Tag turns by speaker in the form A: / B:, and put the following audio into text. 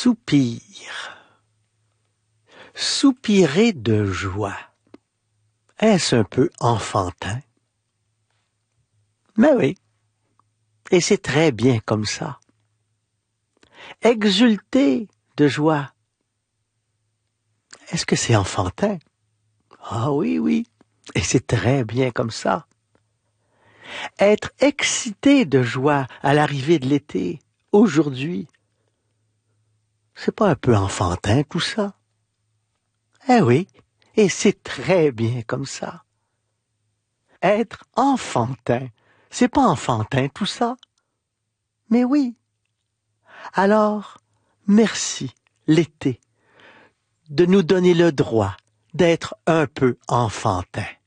A: soupir. Soupirer de joie. Est-ce un peu enfantin? Mais oui, et c'est très bien comme ça. Exulter de joie. Est-ce que c'est enfantin? Ah oui, oui, et c'est très bien comme ça. Être excité de joie à l'arrivée de l'été, aujourd'hui, c'est pas un peu enfantin tout ça? Eh oui, et c'est très bien comme ça. Être enfantin, c'est pas enfantin tout ça? Mais oui. Alors, merci, l'été, de nous donner le droit d'être un peu enfantin.